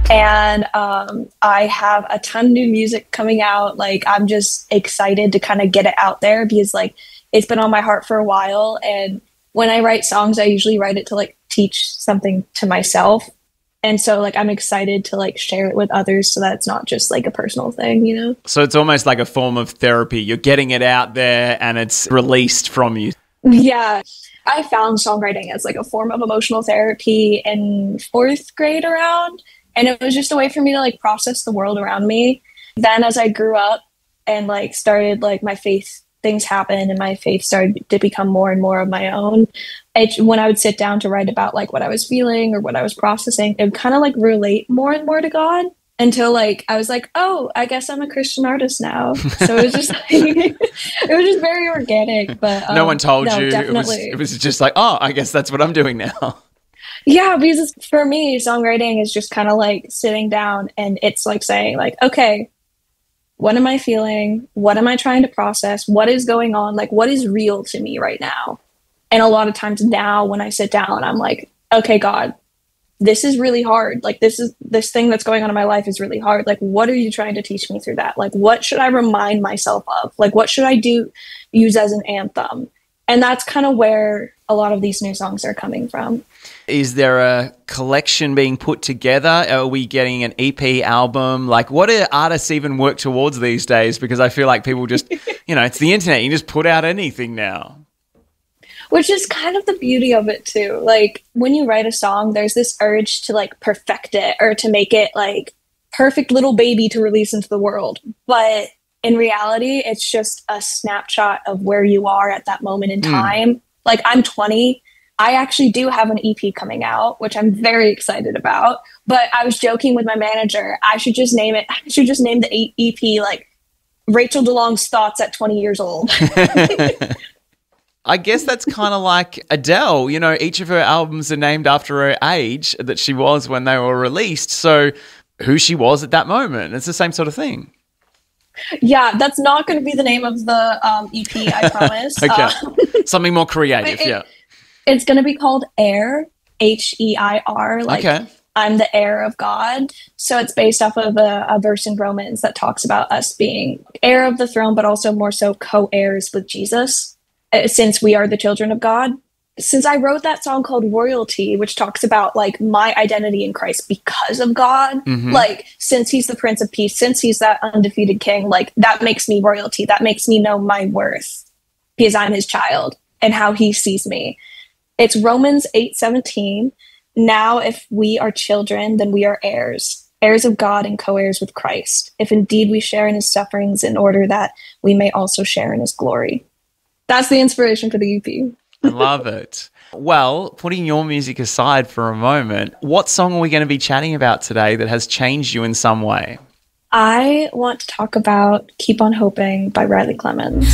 And I have a ton of new music coming out. Like, I'm just excited to kind of get it out there because, like, it's been on my heart for a while. And when I write songs, I usually write it to, like, teach something to myself. And so, like, I'm excited to, like, share it with others so that it's not just, like, a personal thing, you know? So it's almost like a form of therapy. You're getting it out there and it's released from you. Yeah. I found songwriting as, like, a form of emotional therapy in fourth grade around. And it was just a way for me to, like, process the world around me. Then as I grew up and, like, started, like, my faith things happened and my faith started to become more and more of my own. When I would sit down to write about, like, what I was feeling or what I was processing, it would kind of, like, relate more and more to God until, like, I was like, oh, I guess I'm a Christian artist now. So it was just like, it was just very organic. But no one told you. Definitely. It was just like, oh, I guess that's what I'm doing now. Yeah, because for me, songwriting is just kind of like sitting down and it's like saying, like, okay, what am I feeling? What am I trying to process? What is going on? Like, what is real to me right now? And a lot of times now when I sit down, I'm like, okay, God, this is really hard. Like, this thing that's going on in my life is really hard. Like, what are you trying to teach me through that? Like, what should I remind myself of? Like, what should I use as an anthem? And that's kind of where a lot of these new songs are coming from. Is there a collection being put together? Are we getting an EP album? Like, what do artists even work towards these days? Because I feel like people just, it's the internet. You just put out anything now. Which is kind of the beauty of it too. Like, when you write a song, there's this urge to, like, perfect it or to make it, like, perfect little baby to release into the world. But in reality, it's just a snapshot of where you are at that moment in time. Like, I'm 20. I actually do have an EP coming out, which I'm very excited about. But I was joking with my manager. I should just name the EP, like, Rachel DeLong's Thoughts at 20 years old. I guess that's kind of like Adele. Each of her albums are named after her age that she was when they were released. So who she was at that moment. It's the same sort of thing. Yeah, that's not going to be the name of the EP, I promise. Okay. Something more creative, yeah. It's going to be called Heir, H-E-I-R. Like, okay. I'm the heir of God. So it's based off of a verse in Romans that talks about us being heir of the throne, but also more so co-heirs with Jesus, since we are the children of God. Since I wrote that song called Royalty, which talks about, like, my identity in Christ because of God, like, since he's the Prince of Peace, since he's that undefeated king, like, that makes me royalty. That makes me know my worth because I'm his child and how he sees me. It's Romans 8:17. Now, if we are children, then we are heirs, heirs of God and co-heirs with Christ, if indeed we share in his sufferings in order that we may also share in his glory. That's the inspiration for the EP. I love it. Well, putting your music aside for a moment, what song are we going to be chatting about today that has changed you in some way? I want to talk about Keep On Hoping by Riley Clemmons.